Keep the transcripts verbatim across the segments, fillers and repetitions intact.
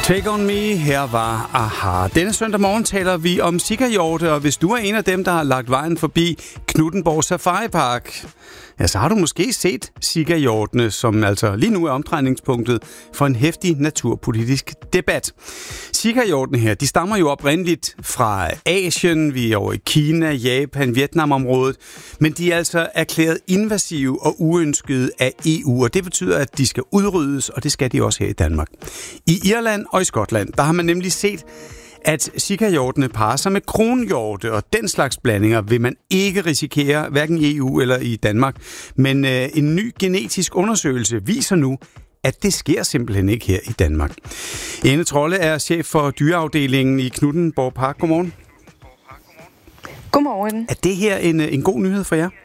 Take On Me, her var Aha. Denne søndag morgen taler vi om sikahjorte, og hvis du er en af dem, der har lagt vejen forbi Knuthenborg Safari Park, ja, så har du måske set sikahjortene, som altså lige nu er omdrejningspunktet for en heftig naturpolitisk debat. Sikahjortene her, de stammer jo oprindeligt fra Asien, vi er over i Kina, Japan, Vietnamområdet, men de er altså erklæret invasive og uønskede af E U, og det betyder, at de skal udryddes, og det skal de også her i Danmark. I Irland og i Skotland, der har man nemlig set, at sikahjortene parer sig med kronhjorte, og den slags blandinger vil man ikke risikere, hverken i E U eller i Danmark. Men øh, en ny genetisk undersøgelse viser nu, at det sker simpelthen ikke her i Danmark. Ane Trolle er chef for dyreafdelingen i Knuthenborg Park. Godmorgen. Godmorgen. Er det her en, en god nyhed for jer?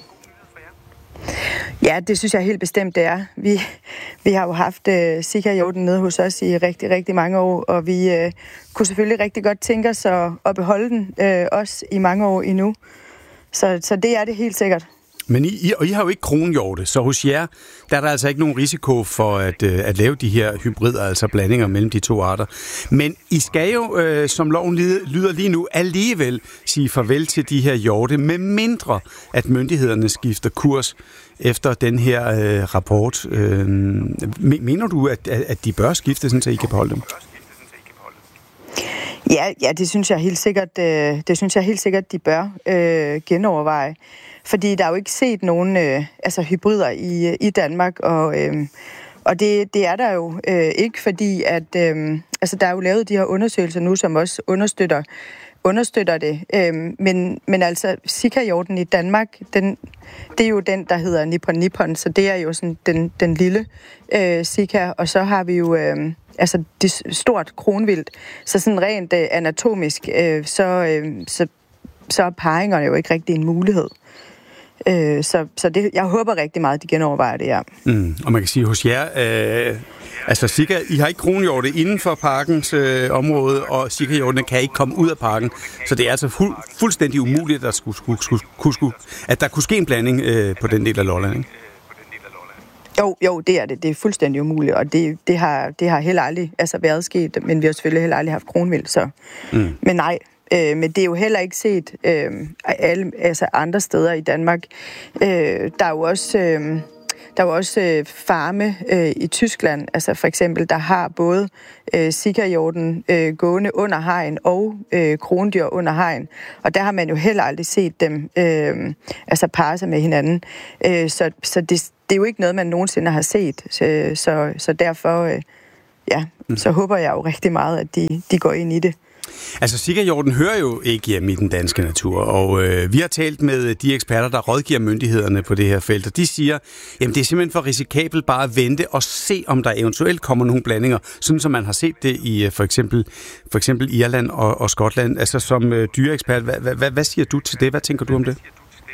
Ja, det synes jeg helt bestemt, det er. Vi, vi har jo haft øh, sikahjorten nede hos os i rigtig, rigtig mange år, og vi øh, kunne selvfølgelig rigtig godt tænke os at, at beholde den øh, også i mange år endnu. Så, så det er det helt sikkert. Men I, I, og I har jo ikke kronhjorte, så hos jer, der er der altså ikke nogen risiko for at, øh, at lave de her hybrider, altså blandinger mellem de to arter. Men I skal jo, øh, som loven lyder lige nu, alligevel sige farvel til de her hjorte, med mindre at myndighederne skifter kurs efter den her øh, rapport. Øh, mener du, at, at de bør skifte, sådan, så I kan beholde dem? Ja, ja, det synes jeg helt sikkert, øh, det synes jeg helt sikkert, de bør øh, genoverveje. Fordi der er jo ikke set nogen øh, altså hybrider i, i Danmark, og, øh, og det, det er der jo øh, ikke, fordi at, øh, altså, der er jo lavet de her undersøgelser nu, som også understøtter, understøtter det. Øh, men, men altså, sikahjorten i Danmark, den, det er jo den, der hedder Nippon Nippon, så det er jo sådan den, den lille øh, sika, og så har vi jo øh, altså det stort kronvildt, så sådan rent øh, anatomisk, øh, så, øh, så, så er paringerne jo ikke rigtig en mulighed. Øh, så så det, jeg håber rigtig meget, at de genovervejer det, ja. Mm, og man kan sige, hos jer, øh, altså sika, I har ikke kronhjorte inden for parkens øh, område, og sikahjortene kan ikke komme ud af parken, så det er altså fu- fuldstændig umuligt, at der, skulle, skulle, skulle, skulle, at der kunne ske en blanding øh, på den del af Lolland, ikke? Jo, jo, det er det. Det er fuldstændig umuligt, og det, det, har, det har heller aldrig altså, været sket, men vi har selvfølgelig heller aldrig haft kronvildt, så... Mm. Men nej... Øh, men det er jo heller ikke set øh, alle, altså andre steder i Danmark. Øh, der er jo også, øh, der er jo også øh, farme øh, i Tyskland, altså for eksempel, der har både øh, sikahjorten øh, gående under hegn og øh, krondyr under hegn. Og der har man jo heller aldrig set dem øh, altså parre sig med hinanden. Øh, så så det, det er jo ikke noget, man nogensinde har set. Så, så, så derfor øh, ja, mm. så håber jeg jo rigtig meget, at de, de går ind i det. Altså, sikahjorten hører jo ikke hjemme i den danske natur, og øh, vi har talt med de eksperter, der rådgiver myndighederne på det her felt, og de siger, jamen det er simpelthen for risikabelt bare at vente og se, om der eventuelt kommer nogle blandinger, sådan som man har set det i for eksempel, for eksempel Irland og, og Skotland. Altså, som øh, dyreekspert, hvad, hvad, hvad siger du til det? Hvad tænker du om det?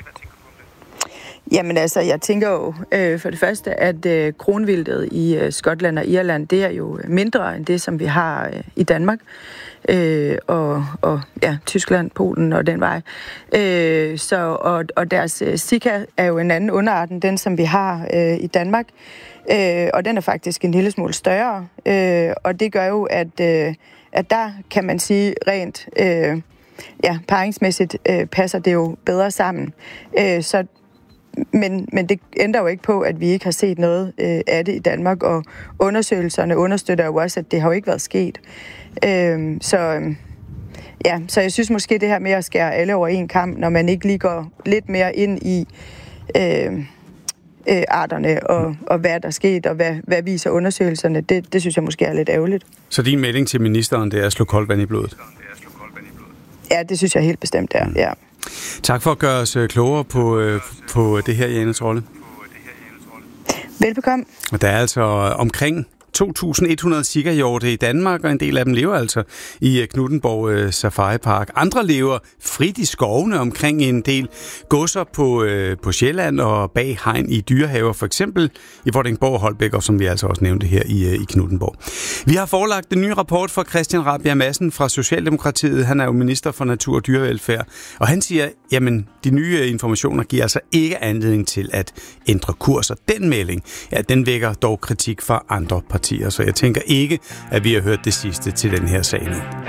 Jamen altså, jeg tænker jo øh, for det første, at øh, kronvildtet i øh, Skotland og Irland, det er jo mindre end det, som vi har øh, i Danmark. Øh, og, og ja, Tyskland, Polen og den vej. Øh, så, og, og deres øh, sika er jo en anden underart end den, som vi har øh, i Danmark. Øh, og den er faktisk en lille smule større. Øh, og det gør jo, at, øh, at der kan man sige rent, øh, ja, paringsmæssigt øh, passer det jo bedre sammen. Øh, så Men, men det ændrer jo ikke på, at vi ikke har set noget øh, af det i Danmark, og undersøgelserne understøtter jo også, at det har jo ikke været sket. Øh, så, øh, ja, så jeg synes måske det her med at skære alle over en kamp, når man ikke lige går lidt mere ind i øh, øh, arterne, og, og hvad der er sket, og hvad, hvad viser undersøgelserne, det, det synes jeg måske er lidt ærgerligt. Så din melding til ministeren, det er at slå koldt vand i blodet? Ja, det synes jeg helt bestemt er, ja. Tak for at gøre os klogere på, på det her, Ane Trolle. Velbekomme. Der er altså omkring to tusind et hundrede sikahjorte i Danmark, og en del af dem lever altså i Knuthenborg Safari Park. Andre lever frit i skovene omkring en del godser på, på Sjælland og bag hegn i dyrehaver, for eksempel i Vordingborg og Holbæk, og som vi altså også nævnte her i, i Knuthenborg. Vi har forelagt en ny rapport fra Christian Rabjerg Madsen fra Socialdemokratiet. Han er jo minister for natur og dyrevelfærd, og han siger, jamen de nye informationer giver altså ikke anledning til at ændre kurs, og den melding, ja, den vækker dog kritik fra andre partier. årtier, så jeg tænker ikke, at vi har hørt det sidste til den her sag nu.